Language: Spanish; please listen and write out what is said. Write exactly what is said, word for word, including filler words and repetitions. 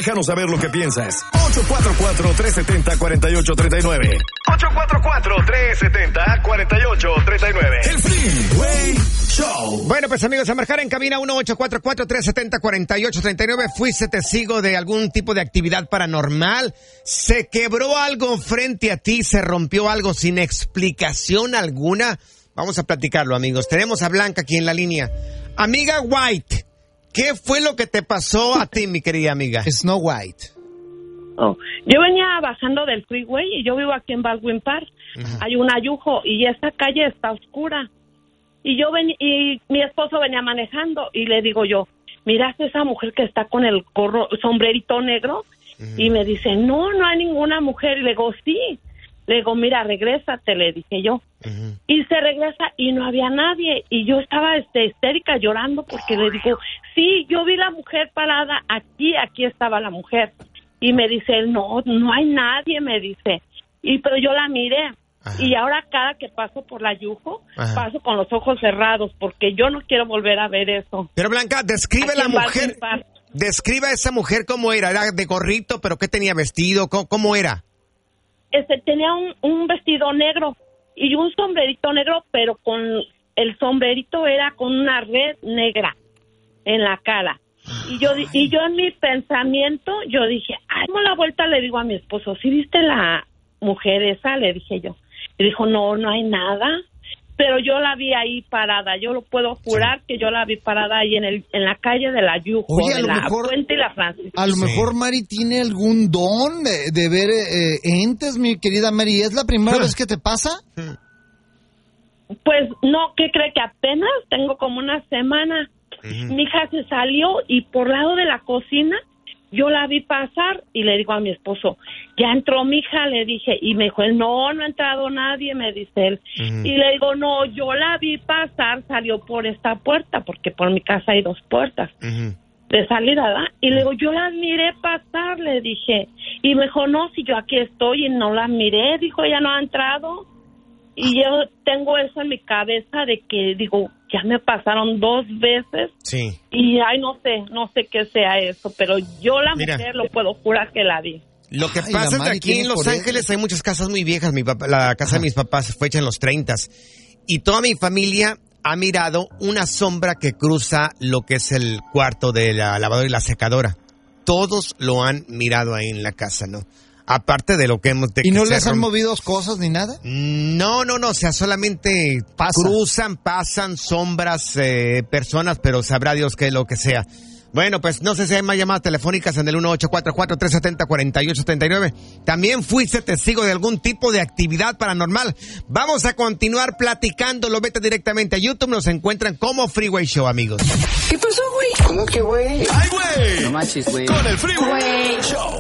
Déjanos saber lo que piensas. ocho cuatro cuatro, tres siete cero, cuatro ocho tres nueve. ocho cuatro cuatro, tres siete cero, cuatro ocho tres nueve. El Freeway Show. Bueno, pues amigos, a marcar en cabina uno ocho cuatro cuatro, tres siete cero, cuatro ocho tres nueve. ¿Fuiste testigo de algún tipo de actividad paranormal? ¿Se quebró algo frente a ti? ¿Se rompió algo sin explicación alguna? Vamos a platicarlo, amigos. Tenemos a Blanca aquí en la línea. Amiga White, ¿qué fue lo que te pasó a ti, mi querida amiga? Snow White. Oh. Yo venía bajando del freeway y yo vivo aquí en Baldwin Park. Uh-huh. Hay un ayujo y esta calle está oscura. Y yo ven, y mi esposo venía manejando y le digo yo, ¿miraste esa mujer que está con el gorro, sombrerito negro? Uh-huh. Y me dice, no, no hay ninguna mujer. Y le digo, sí. Le digo, mira, regrésate, le dije yo. Uh-huh. Y se regresa y no había nadie. Y yo estaba este, histérica llorando porque le digo, sí, yo vi la mujer parada aquí, aquí estaba la mujer. Y me dice, no, no hay nadie, me dice. Y pero yo la miré. Ajá. Y ahora cada que paso por la Yujo, Ajá. paso con los ojos cerrados porque yo no quiero volver a ver eso. Pero Blanca, describe aquí la mujer. Describe a esa mujer cómo era. Era de gorrito, pero ¿qué tenía vestido? ¿Cómo, cómo era? Este, tenía un, un vestido negro y un sombrerito negro, pero con el sombrerito era con una red negra en la cara. Y yo y yo en mi pensamiento, yo dije, ay, como la vuelta le digo a mi esposo, ¿sí viste la mujer esa? Le dije yo. Y dijo, no, no hay nada. Pero yo la vi ahí parada, yo lo puedo jurar sí. que yo la vi parada ahí en el en la calle de la Yujo, Oye, de la mejor, Puente y la Francis. A lo sí. mejor Mari tiene algún don de, de ver eh, entes, mi querida Mari. ¿Es la primera vez que te pasa? Pues no, ¿qué cree? Que apenas tengo como una semana. Uh-huh. Mi hija se salió y por lado de la cocina yo la vi pasar y le digo a mi esposo, ya entró mi hija, le dije, y me dijo él, no, no ha entrado nadie, me dice él. Uh-huh. Y le digo, no, yo la vi pasar, salió por esta puerta, porque por mi casa hay dos puertas uh-huh. de salida, ¿verdad? Y le digo, yo la miré pasar, le dije, y me dijo, no, si yo aquí estoy y no la miré, dijo, ella no ha entrado. Y yo tengo eso en mi cabeza de que, digo, ya me pasaron dos veces. Sí. Y, ay, no sé, no sé qué sea eso, pero yo la Mira, mujer lo puedo jurar que la vi. Lo que ay, pasa es que aquí en Los Ángeles hay muchas casas muy viejas. Mi papá, la casa Ajá. de mis papás fue hecha en los treintas. Y toda mi familia ha mirado una sombra que cruza lo que es el cuarto de la lavadora y la secadora. Todos lo han mirado ahí en la casa, ¿no? Aparte de lo que hemos... De ¿Y no que les han movido cosas ni nada? No, no, no, o sea, solamente Pasa. cruzan, pasan sombras, eh, personas, pero sabrá Dios qué es lo que sea. Bueno, pues no sé si hay más llamadas telefónicas en el uno ocho cuatro cuatro, tres siete cero, cuatro ocho tres nueve. También fuiste testigo de algún tipo de actividad paranormal. Vamos a continuar platicándolo. Vete directamente a YouTube, nos encuentran como Freeway Show, amigos. ¿Qué pasó, güey? ¿Cómo que, güey? ¡Ay, güey! No manches, güey. Con el Freeway Show.